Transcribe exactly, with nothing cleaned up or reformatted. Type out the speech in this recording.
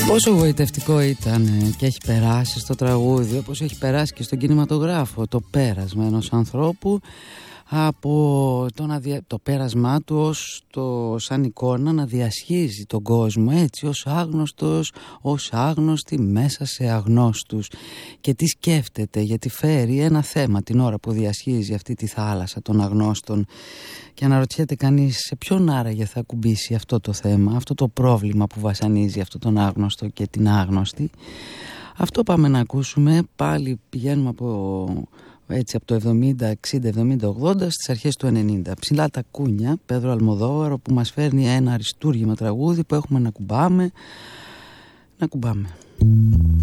Πόσο γοητευτικό ήταν και έχει περάσει στο τραγούδι, όπως έχει περάσει και στον κινηματογράφο, το πέρασμα ενός ανθρώπου από το, να δια... το πέρασμά του ως το... σαν εικόνα να διασχίζει τον κόσμο έτσι, ως άγνωστος, ως άγνωστη μέσα σε αγνώστους. Και τι σκέφτεται, γιατί φέρει ένα θέμα την ώρα που διασχίζει αυτή τη θάλασσα των αγνώστων και αναρωτιέται κανείς σε ποιον άραγε θα ακουμπήσει αυτό το θέμα, αυτό το πρόβλημα που βασανίζει αυτό τον άγνωστο και την άγνωστη. Αυτό πάμε να ακούσουμε. Πάλι πηγαίνουμε από... έτσι από το εβδομήντα, εξήντα, εβδομήντα, ογδόντα στις αρχές του ενενήντα. Ψηλά τα κούνια, Πέδρο Αλμοδόβαρο, που μας φέρνει ένα αριστούργημα τραγούδι που έχουμε να κουμπάμε. Να κουμπάμε.